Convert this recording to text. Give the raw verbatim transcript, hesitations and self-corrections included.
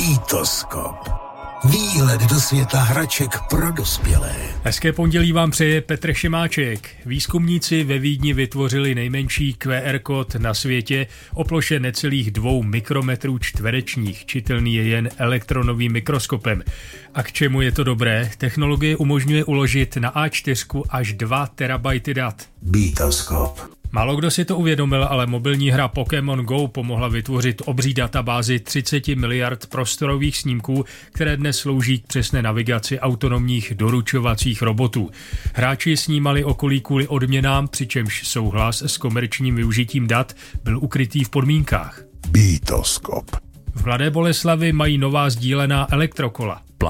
Bitoskop. Výhled do světa hraček pro dospělé. Hezké pondělí vám přeje Petr Šimáček. Výzkumníci ve Vídni vytvořili nejmenší Q R kód na světě o ploše necelých dvou mikrometrů čtverečních. Čitelný je jen elektronovým mikroskopem. A k čemu je to dobré? Technologie umožňuje uložit na A čtyři až dva terabajty dat. Bitoskop. Málo kdo si to uvědomil, ale mobilní hra Pokémon Go pomohla vytvořit obří databázi třicet miliard prostorových snímků, které dnes slouží k přesné navigaci autonomních doručovacích robotů. Hráči snímali okolí kvůli odměnám, přičemž souhlas s komerčním využitím dat byl ukrytý v podmínkách. Bitoskop. V Mladé Boleslavi mají nová sdílená elektrokola.